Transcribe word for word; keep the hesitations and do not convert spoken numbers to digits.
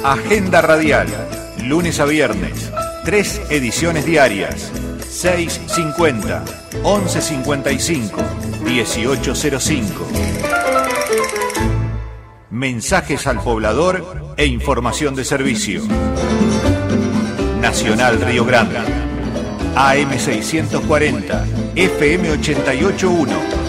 Agenda radial, lunes a viernes, tres ediciones diarias, seis cincuenta, once cincuenta y cinco, dieciocho cero cinco. Mensajes al poblador e información de servicio. Nacional Río Grande, A M seiscientos cuarenta, F M ochenta y ocho punto uno.